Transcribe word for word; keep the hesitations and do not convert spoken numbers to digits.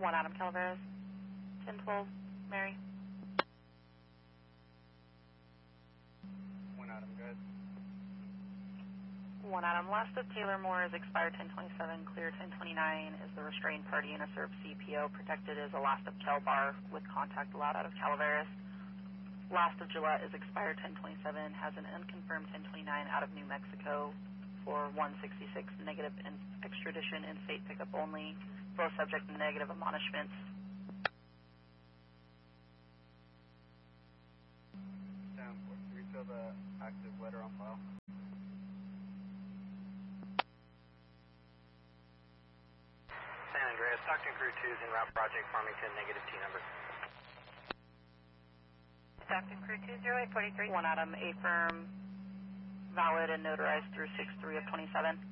One Adam Calaveras, ten twelve, Mary. One Adam, good. One Adam, last of Taylor Moore is expired ten twenty-seven, clear ten twenty-nine, is the restrained party in a served C P O, protected is a last of Cal Bar with contact allowed out of Calaveras. Last of Gillette is expired ten twenty-seven, has an unconfirmed ten twenty-nine out of New Mexico for one sixty-six, negative in extradition in state pickup only, both subject to negative admonishments. Sam, can we fill the active letter on file? San Andreas, Stockton Crew two is en route Project Farmington, negative T number. Stockton Crew two zero eight four three. One Adam, A firm, valid and notarized through six three of twenty-seven.